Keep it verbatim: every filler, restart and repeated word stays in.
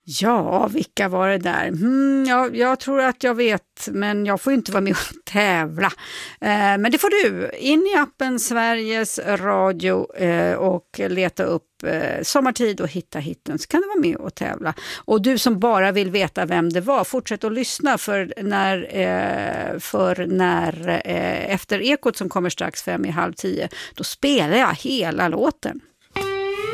Ja, vilka var det där? Mm, jag, jag tror att jag vet, men jag får inte vara med och tävla. Eh, men det får du. In i appen Sveriges Radio eh, och leta upp eh, Sommartid och hitta hitten, så kan du vara med och tävla. Och du som bara vill veta vem det var, fortsätt att lyssna för när, eh, för när eh, efter Ekot som kommer strax fem i halv tio, då spelar jag hela låten.